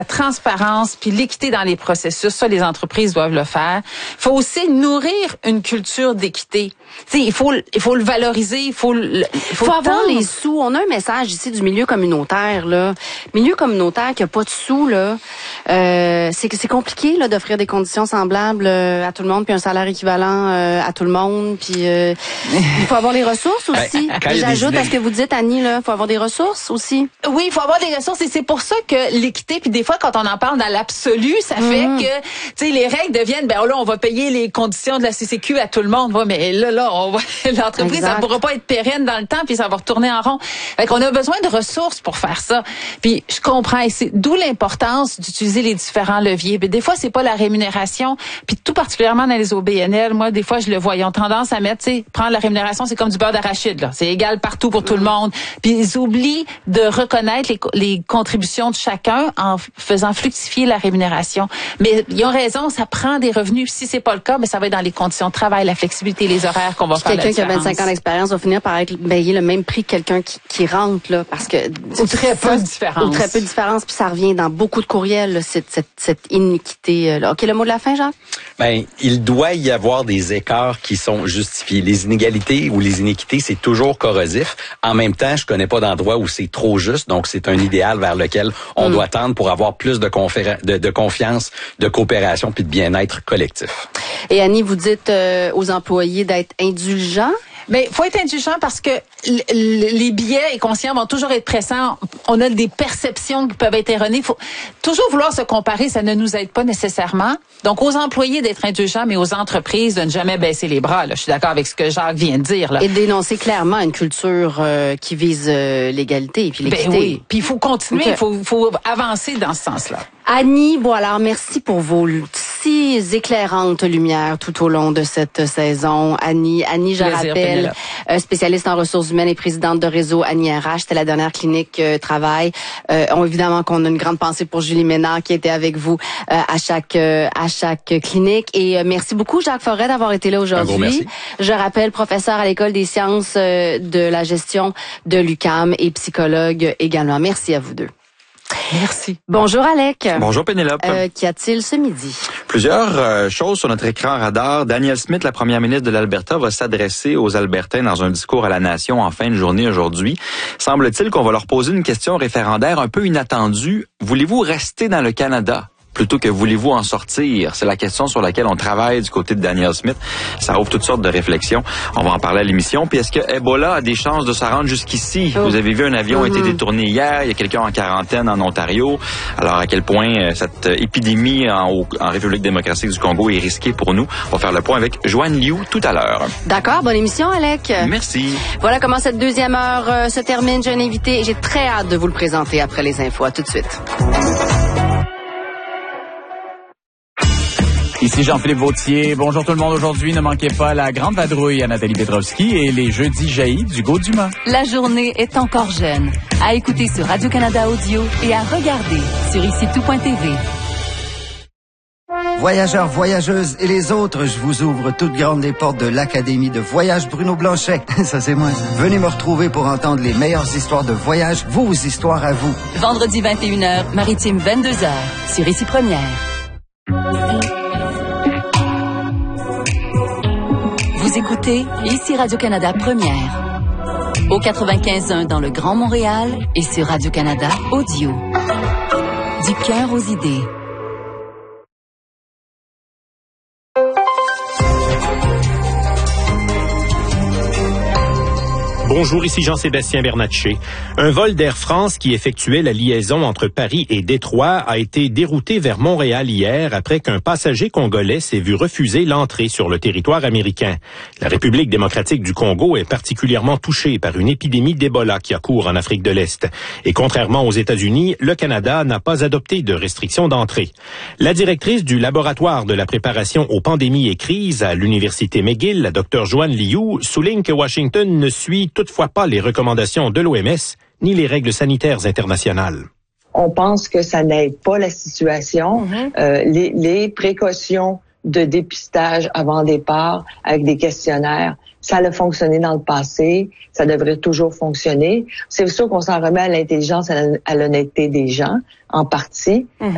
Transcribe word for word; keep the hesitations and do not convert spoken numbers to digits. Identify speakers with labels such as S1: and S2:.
S1: La transparence puis l'équité dans les processus, ça, les entreprises doivent le faire. Il faut aussi nourrir une culture d'équité. Tu sais, il faut, il faut le valoriser, il faut le, il faut,
S2: faut avoir
S1: tendre.
S2: les sous. On a un message ici du milieu communautaire, là. Milieu communautaire qui a pas de sous, là. Euh, c'est que c'est compliqué, là, d'offrir des conditions semblables euh, à tout le monde puis un salaire équivalent euh, à tout le monde puis euh, il faut avoir les ressources aussi. J'ajoute à ce que vous dites, Annie, là, il faut avoir des ressources aussi.
S1: Oui, il faut avoir des ressources et c'est pour ça que l'équité, puis des fois, quand on en parle dans l'absolu, ça mmh. fait que, tu sais, les règles deviennent, ben là, on va payer les conditions de la C C Q à tout le monde. Ouais, mais là, là, on va, l'entreprise, exact. Ça pourra pas être pérenne dans le temps, puis ça va retourner en rond. Fait qu'on a besoin de ressources pour faire ça. Puis je comprends, et c'est d'où l'importance d'utiliser les différents leviers. Mais des fois, c'est pas la rémunération, puis tout particulièrement dans les O B N L, moi, des fois, je le vois, ils ont tendance à mettre, tu sais, prendre la rémunération, c'est comme du beurre d'arachide, là. C'est égal partout pour mmh. tout le monde. Puis ils oublient de reconnaître les, les contributions de chacun en faisant fructifier la rémunération. Mais ils ont raison, ça prend des revenus. Si c'est pas le cas, mais ça va être dans les conditions de travail, la flexibilité, les horaires qu'on va
S2: puis
S1: faire la
S2: différence. Quelqu'un qui a vingt-cinq ans d'expérience va finir par être payé le même prix que quelqu'un qui, qui rentre, là, parce que...
S1: Ou très peu de différence.
S2: Ou très peu de différence, puis ça revient dans beaucoup de courriels, là, cette, cette, cette iniquité. Là. OK, le mot de la fin, Jacques?
S3: Ben, il doit y avoir des écarts qui sont justifiés. Les inégalités ou les iniquités, c'est toujours corrosif. En même temps, je connais pas d'endroit où c'est trop juste, donc c'est un idéal vers lequel on mm. doit tendre pour avoir plus de, conféren- de, de confiance, de coopération puis de bien-être collectif.
S2: Et Annie, vous dites euh, aux employés d'être indulgents?
S1: Mais faut être indulgent parce que l- l- les biais inconscients vont toujours être présents. On a des perceptions qui peuvent être erronées. Faut toujours vouloir se comparer, ça ne nous aide pas nécessairement. Donc, aux employés d'être indulgents, mais aux entreprises de ne jamais baisser les bras. Là. Je suis d'accord avec ce que Jacques vient de dire. Là.
S2: Et dénoncer clairement une culture euh, qui vise euh, l'égalité et puis l'équité.
S1: Ben oui. Puis il faut continuer, il
S2: okay.
S1: faut, faut avancer dans ce sens-là.
S2: Annie, bon alors merci pour vos si éclairantes lumières tout au long de cette saison. Annie, Annie, je
S1: Plaisir,
S2: rappelle, euh, spécialiste en ressources humaines et présidente de réseau Annie R H. C'était la dernière clinique euh, travail. Euh, on, évidemment qu'on a une grande pensée pour Julie Ménard qui était avec vous euh, à chaque euh, à chaque clinique. Et euh, merci beaucoup Jacques Forêt d'avoir été là aujourd'hui. Je rappelle, professeur à l'école des sciences euh, de la gestion de l'U Q A M et psychologue également. Merci à vous deux.
S1: Merci.
S2: Bonjour Alec.
S4: Bonjour Pénélope.
S2: Euh, Qu'y a-t-il ce midi?
S4: Plusieurs euh, choses sur notre écran radar. Danielle Smith, la première ministre de l'Alberta, va s'adresser aux Albertains dans un discours à la nation en fin de journée aujourd'hui. Semble-t-il qu'on va leur poser une question référendaire un peu inattendue. Voulez-vous rester dans le Canada plutôt que voulez-vous en sortir? C'est la question sur laquelle on travaille du côté de Danielle Smith. Ça ouvre toutes sortes de réflexions. On va en parler à l'émission. Puis est-ce que Ebola a des chances de se rendre jusqu'ici? Oh. Vous avez vu un avion mm-hmm. a été détourné hier. Il y a quelqu'un en quarantaine en Ontario. Alors à quel point cette épidémie en, en République démocratique du Congo est risquée pour nous? On va faire le point avec Joanne Liu tout à l'heure.
S2: D'accord. Bonne émission, Alec.
S4: Merci.
S2: Voilà comment cette deuxième heure euh, se termine. J'ai un invité et j'ai très hâte de vous le présenter après les infos. À tout de suite.
S5: Ici Jean-Philippe Vautier. Bonjour tout le monde. Aujourd'hui, ne manquez pas la grande vadrouille à Nathalie Petrovski et les jeudis jaillis du Gaud-Dumas.
S6: La journée est encore jeune. À écouter sur Radio-Canada Audio et à regarder sur ici tout point t v.
S7: Voyageurs, voyageuses et les autres, je vous ouvre toutes grandes les portes de l'Académie de voyage Bruno Blanchet. Ça, c'est moi. Venez me retrouver pour entendre les meilleures histoires de voyage, vos histoires à vous.
S6: Vendredi vingt et une heures, Maritime vingt-deux heures, sur Ici Première. Vous écoutez Ici Radio-Canada Première. Au quatre-vingt-quinze un dans le Grand Montréal et sur Radio-Canada Audio. Du cœur aux idées.
S8: Bonjour, ici Jean-Sébastien Bernatchez. Un vol d'Air France qui effectuait la liaison entre Paris et Détroit a été dérouté vers Montréal hier après qu'un passager congolais s'est vu refuser l'entrée sur le territoire américain. La République démocratique du Congo est particulièrement touchée par une épidémie d'Ebola qui a cours en Afrique de l'Est. Et contrairement aux États-Unis, le Canada n'a pas adopté de restrictions d'entrée. La directrice du laboratoire de la préparation aux pandémies et crises à l'Université McGill, la docteure Joanne Liu, souligne que Washington ne suit toutefois pas les recommandations de l'O M S ni les règles sanitaires internationales.
S9: On pense que ça n'aide pas la situation. Mm-hmm. Euh, les, les précautions de dépistage avant départ avec des questionnaires, ça a fonctionné dans le passé, ça devrait toujours fonctionner. C'est sûr qu'on s'en remet à l'intelligence, à l'honnêteté des gens, en partie. Mm-hmm.